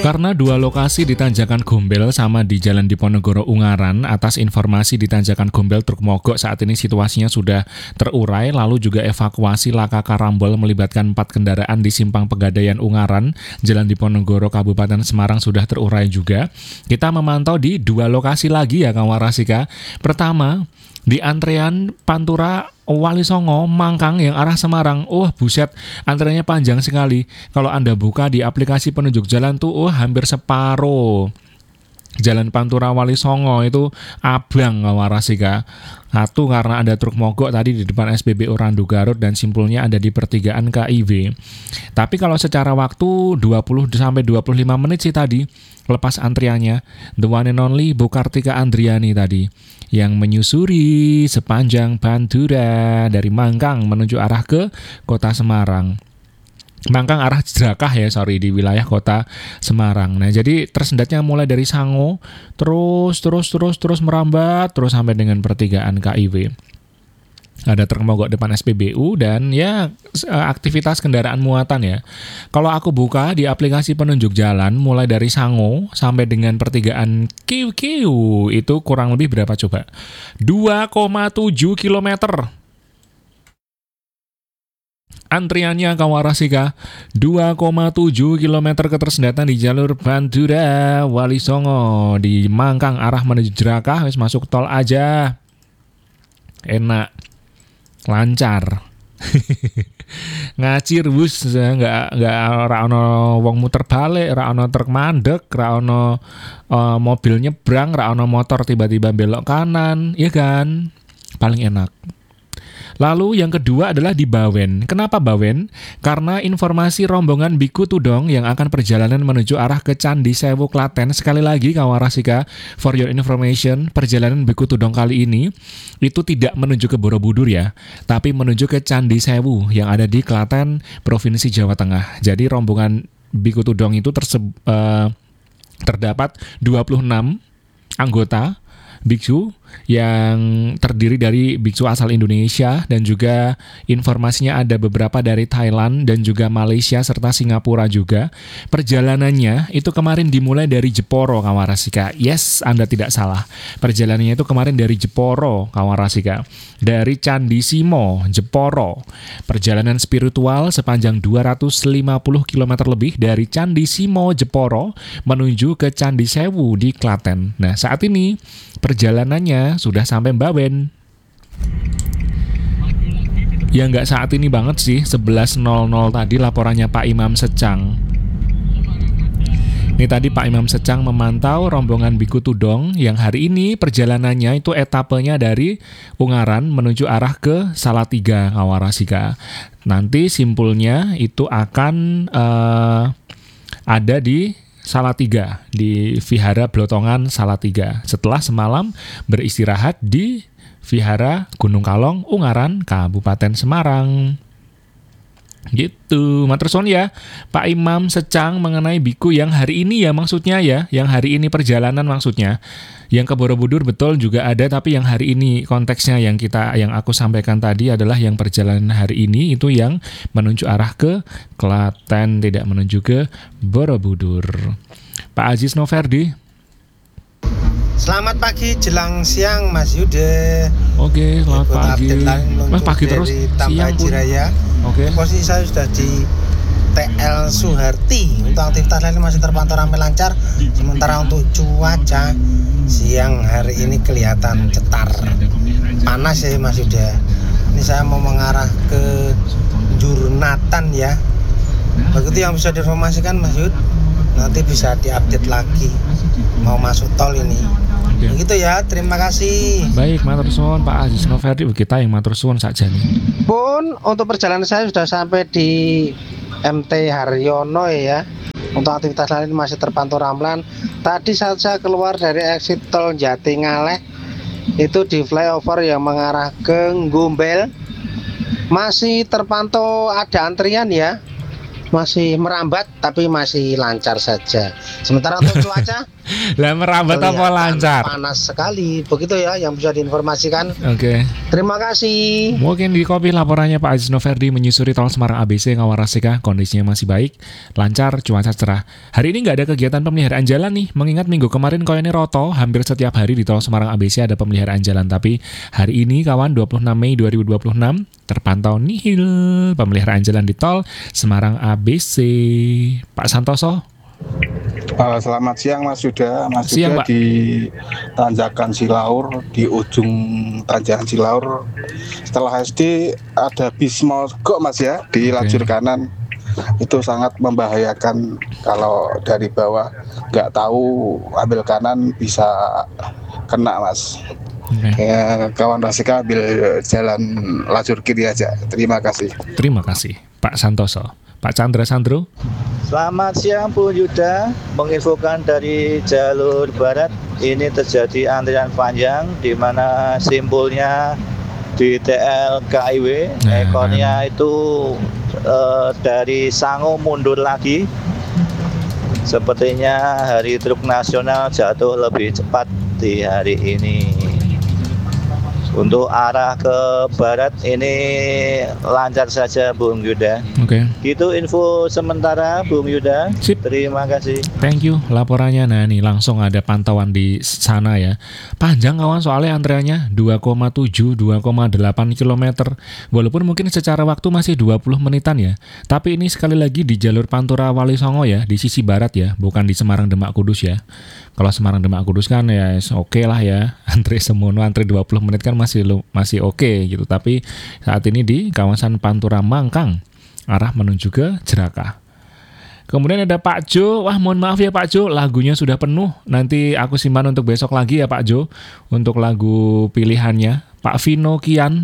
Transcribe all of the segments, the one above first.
Karena dua lokasi di Tanjakan Gombel sama di Jalan Diponegoro Ungaran, atas informasi di Tanjakan Gombel truk mogok saat ini situasinya sudah terurai, lalu juga evakuasi laka karambol melibatkan 4 kendaraan di Simpang Pegadaian Ungaran, Jalan Diponegoro Kabupaten Semarang sudah terurai juga. Kita memantau di 2 lokasi lagi ya kawan Rasika. Pertama, di antrean Pantura Wali Songo, Mangkang yang arah Semarang. Buset, antreannya panjang sekali. Kalau Anda buka di aplikasi penunjuk jalan tuh, hampir separuh. Jalan Pantura Wali Songo itu abang Kawarasika. Satu karena ada truk mogok tadi di depan SPBU Randu Garut dan simpulnya ada di pertigaan KIW. Tapi kalau secara waktu 20-25 menit sih tadi lepas antriannya. The one and only Bu Kartika Andriani tadi yang menyusuri sepanjang Pantura dari Mangkang menuju arah ke Kota Semarang. Mangkang arah Jerakah ya, di wilayah Kota Semarang. Nah, jadi tersendatnya mulai dari Sango, terus merambat, terus sampai dengan pertigaan KIW. Ada truk mogok depan SPBU dan ya aktivitas kendaraan muatan ya. Kalau aku buka di aplikasi penunjuk jalan mulai dari Sango sampai dengan pertigaan KIW itu kurang lebih berapa coba? 2,7 kilometer. Antriannya Kawarasika 2,7 km ketersendatan di jalur Pantura Wali Songo di Mangkang arah menuju Jerakah. Wis masuk tol aja, enak, lancar. Ngacir bus, nggak ra ono wong muter balik, ra ono truk mandek, ra ono mobil nyebrang, ra ono motor tiba-tiba belok kanan, ya kan? Paling enak. Lalu yang kedua adalah di Bawen. Kenapa Bawen? Karena informasi rombongan Biku Tudong yang akan perjalanan menuju arah ke Candi Sewu Klaten. Sekali lagi Kawarasika, for your information, perjalanan Biku Tudong kali ini itu tidak menuju ke Borobudur ya, tapi menuju ke Candi Sewu yang ada di Klaten, Provinsi Jawa Tengah. Jadi rombongan Biku Tudong itu terdapat 26 anggota biksu yang terdiri dari biksu asal Indonesia dan juga informasinya ada beberapa dari Thailand dan juga Malaysia serta Singapura juga. Perjalanannya itu kemarin dimulai dari Jeporo Kawarasika. Yes, Anda tidak salah. Perjalanannya itu kemarin dari Jeporo Kawarasika. Dari Candi Simo, Jeporo. Perjalanan spiritual sepanjang 250 km lebih dari Candi Simo, Jeporo menuju ke Candi Sewu di Klaten. Nah, saat ini perjalanannya sudah sampai Bawen. Ya nggak saat ini banget sih, 11.00 tadi laporannya Pak Imam Secang. Ini tadi Pak Imam Secang memantau rombongan Biku Tudong yang hari ini perjalanannya itu etapenya dari Ungaran menuju arah ke Salatiga Kawarasika. Nanti simpulnya itu akan ada di Salatiga, di Vihara Blotongan Salatiga. Setelah semalam beristirahat di Vihara Gunung Kalong, Ungaran, Kabupaten Semarang. Gitu, matursun ya Pak Imam Secang mengenai Biku yang hari ini ya maksudnya ya, yang hari ini perjalanan maksudnya. Yang ke Borobudur betul juga ada, tapi yang hari ini konteksnya yang aku sampaikan tadi adalah yang perjalanan hari ini itu yang menuju arah ke Klaten, tidak menuju ke Borobudur. Pak Aziz Noverdi. Selamat pagi jelang siang Mas Yude. Oke, selamat pagi. Mas pagi terus siang pun. Oke. Posisi saya sudah di TL Suharti. Untuk aktivitas lain masih terpantau ramai lancar. Sementara untuk cuaca siang hari ini kelihatan cetar. Panas ya Mas Yude. Ini saya mau mengarah ke Jurnatan ya. Begitu yang bisa diinformasikan Mas Yud. Nanti bisa diupdate lagi. Mau masuk tol ini. Begitu ya, terima kasih. Baik, matur suwun Pak Aziz Noverdi, kita yang matur suwun saja nih. Pun untuk perjalanan saya sudah sampai di MT Haryono ya. Untuk aktivitas lain masih terpantau ramlan. Tadi saat saya keluar dari exit tol Jatingaleh itu di flyover yang mengarah ke Gombel masih terpantau ada antrian ya. masih merambat tapi masih lancar saja. Sementara untuk cuaca Lah merambat apa kelihatan lancar? panas sekali. Begitu ya yang bisa diinformasikan. Oke. Terima kasih. Mungkin di copy laporannya Pak Aziz Noverdi menyusuri tol Semarang ABC Ngawarasika, kondisinya masih baik, lancar, cuaca cerah. Hari ini nggak ada kegiatan pemeliharaan jalan nih, mengingat minggu kemarin koyone roto, hampir setiap hari di tol Semarang ABC ada pemeliharaan jalan. Tapi hari ini kawan 26 Mei 2026 terpantau nihil pemeliharaan jalan di tol Semarang ABC. Pak Santoso. Selamat siang Mas Yuda. Mas Siang, Yuda Pak. di Tanjakan Cilaur, di ujung Tanjakan Cilaur. Setelah SD ada bis mogok Mas ya di Oke. lajur kanan. Itu sangat membahayakan kalau dari bawah nggak tahu ambil kanan bisa kena Mas. Oke. Ya, kawan Rasika ambil jalan lajur kiri aja. Terima kasih. Terima kasih Pak Santoso. Pak Chandra Sandro. Selamat siang Bu Yuda, menginfokan dari jalur barat ini terjadi antrian panjang di mana simpulnya di TL KIW, Nah, ekornya itu dari Sango mundur lagi. Sepertinya hari truk nasional jatuh lebih cepat di hari ini. Untuk arah ke barat ini lancar saja Bung Yuda. Oke. Gitu info sementara Bung Yuda. Sip. Terima kasih. Thank you laporannya. Nah nih langsung ada pantauan di sana ya. Panjang kawan soalnya antreannya 2,7, 2,8 km. Walaupun mungkin secara waktu masih 20 menitan ya. Tapi ini sekali lagi di jalur Pantura Wali Songo ya, di sisi barat ya, bukan di Semarang Demak Kudus ya. Kalau Semarang Demak Kudus kan ya oke lah ya. Antri semono, antri 20 menit kan masih oke gitu. Tapi saat ini di kawasan Pantura Mangkang arah menuju ke Jerakah. Kemudian ada Pak Jo. Wah mohon maaf ya Pak Jo, lagunya sudah penuh. Nanti aku simpan untuk besok lagi ya Pak Jo, untuk lagu pilihannya. Pak Vino Kian.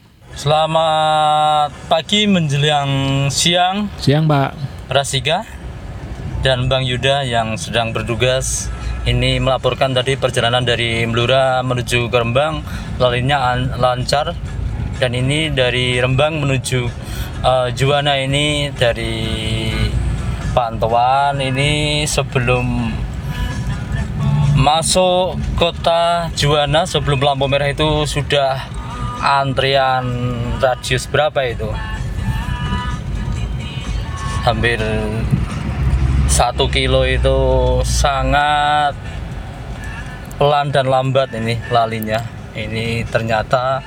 Selamat pagi menjelang siang Siang Pak. Rasika dan Bang Yuda yang sedang bertugas. Ini melaporkan tadi perjalanan dari Blora menuju ke Rembang, lalunya lancar. Dan ini dari Rembang menuju Juwana ini dari pantauan ini sebelum masuk kota Juwana, sebelum lampu merah itu sudah antrian radius berapa itu? Hampir 1 kilo itu sangat pelan dan lambat ini lalinya. Ini ternyata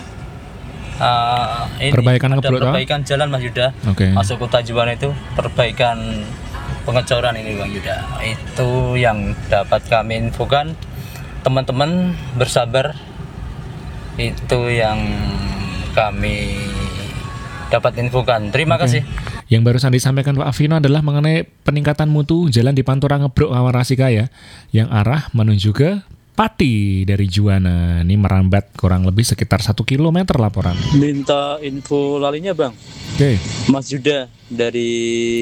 ini Perbaikan ada ngeblok, toh? perbaikan jalan Mas Yuda. Oke. Masuk kota Juwana itu perbaikan pengecoran ini Bang Yuda. Itu yang dapat kami infokan. Teman-teman bersabar. Itu yang kami dapat infokan. Terima Oke. kasih. Yang barusan disampaikan Pak Vino adalah mengenai peningkatan mutu jalan di Pantura Ngebrok Ngawarasika ya, yang arah menuju ke Pati dari Juwana. Ini merambat kurang lebih sekitar 1 km laporan. Minta info lalinya Bang, Oke. Mas Yuda dari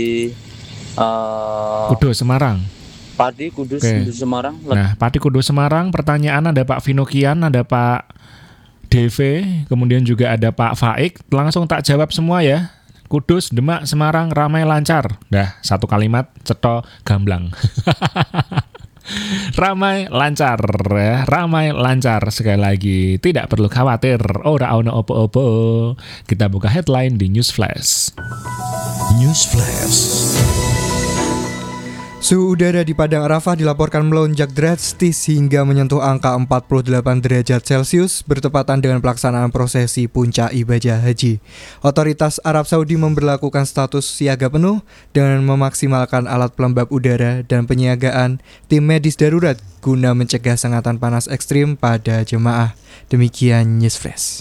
Kudus Semarang. Pati Kudus, Oke. Kudus Semarang. Nah, Pati Kudus Semarang, pertanyaan ada Pak Vino Kian, ada Pak DV, kemudian juga ada Pak Faik. Langsung tak jawab semua ya. Kudus, Demak, Semarang, ramai lancar. Dah, satu kalimat, cetho gamblang. Ramai lancar ya, ramai lancar sekali lagi. Tidak perlu khawatir, ora ono opo-opo. Kita buka headline di News Flash. News Flash. Suhu udara di Padang Arafah dilaporkan melonjak drastis hingga menyentuh angka 48 derajat Celcius bertepatan dengan pelaksanaan prosesi puncak ibadah haji. Otoritas Arab Saudi memberlakukan status siaga penuh dengan memaksimalkan alat pelembab udara dan penyiagaan tim medis darurat guna mencegah sengatan panas ekstrim pada jemaah. Demikian News Flash.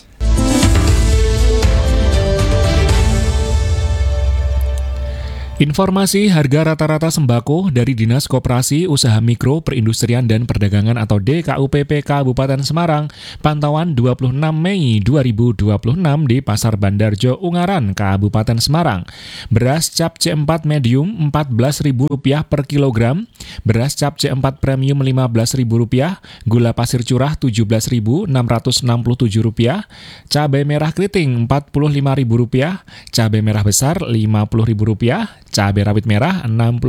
Informasi harga rata-rata sembako dari Dinas Koperasi, Usaha Mikro, Perindustrian dan Perdagangan atau DKUPP Kabupaten Semarang, pantauan 26 Mei 2026 di Pasar Bandarjo Ungaran, Kabupaten Semarang. Beras cap C4 medium Rp14.000 per kilogram, beras cap C4 premium Rp15.000, gula pasir curah Rp17.667, cabai merah keriting Rp45.000, cabai merah besar Rp50.000, cabai rawit merah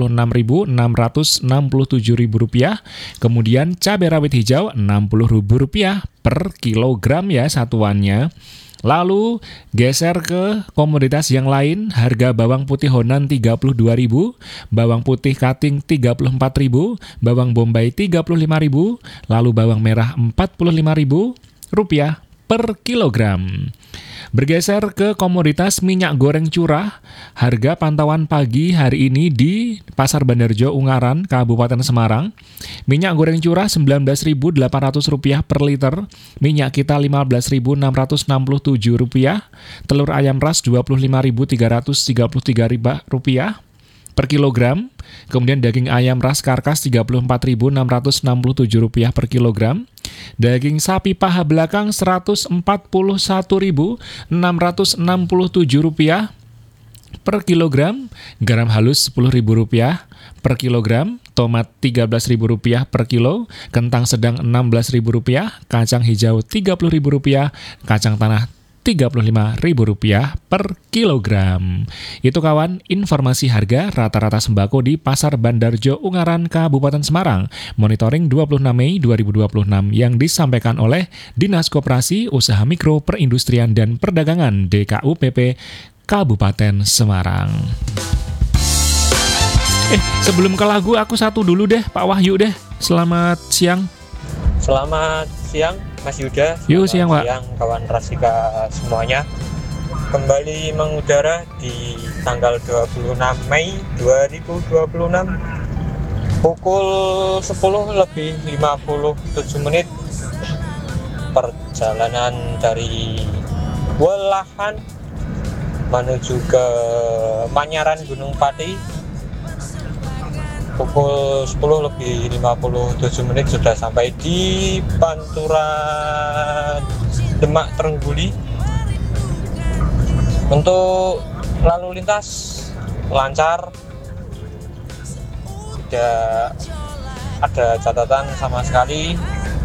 Rp66.667.000, kemudian cabai rawit hijau Rp60.000 per kilogram ya satuannya. Lalu geser ke komoditas yang lain, harga bawang putih Honan Rp32.000, bawang putih Kating Rp34.000, bawang bombay Rp35.000, lalu bawang merah Rp45.000 per kilogram. Bergeser ke komoditas minyak goreng curah, harga pantauan pagi hari ini di Pasar Bandarjo Ungaran, Kabupaten Semarang. Minyak goreng curah Rp19.800 per liter, minyak kita Rp15.667, telur ayam ras Rp25.333 per kilogram, kemudian daging ayam ras karkas Rp34.667 per kilogram, daging sapi paha belakang Rp141.667 per kilogram, garam halus Rp10.000 per kilogram, tomat Rp13.000 per kilo, kentang sedang Rp16.000, kacang hijau Rp30.000, kacang tanah Rp35.000 per kilogram. Itu kawan, informasi harga rata-rata sembako di Pasar Bandarjo Ungaran, Kabupaten Semarang. Monitoring 26 Mei 2026 yang disampaikan oleh Dinas Koperasi, Usaha Mikro, Perindustrian dan Perdagangan DKUPP Kabupaten Semarang. Sebelum ke lagu, aku satu dulu deh, Pak Wahyu deh. Selamat siang. Selamat siang Mas Yuda. Yuk, siang, Pak. Siang kawan Rasika semuanya. Kembali mengudara di tanggal 26 Mei 2026 pukul 10:57. Perjalanan dari Welahan menuju ke Manyaran Gunung Pati. Pukul 10:57 sudah sampai di Pantura Demak Trengguli. Untuk lalu lintas lancar, tidak ada catatan sama sekali.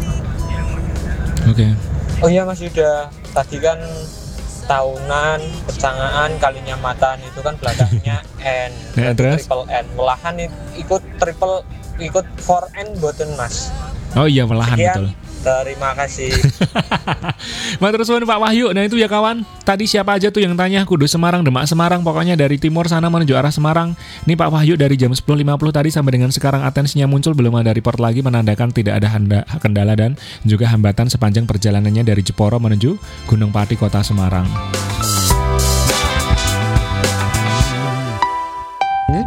Oke. Oh iya Mas Yuda, tadi kan tahunan, percangaan, kalinya matan itu kan belakangnya N, triple N. Melahan ikut 4N boten Mas. Oh iya, Melahan. Sekian, betul. Terima kasih. Matur suwun Pak Wahyu. Nah itu ya kawan, tadi siapa aja tuh yang tanya Kudus Semarang, Demak Semarang, pokoknya dari timur sana menuju arah Semarang. Ini Pak Wahyu dari jam 10.50 tadi sampai dengan sekarang atensinya muncul, belum ada report lagi menandakan tidak ada kendala dan juga hambatan sepanjang perjalanannya dari Jeporo menuju Gunung Pati, Kota Semarang.